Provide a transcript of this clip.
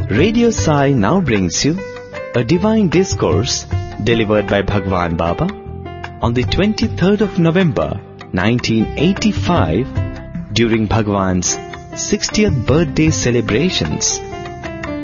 Radio Sai now brings you a divine discourse delivered by Bhagwan Baba on the 23rd of November 1985 during Bhagwan's 60th birthday celebrations.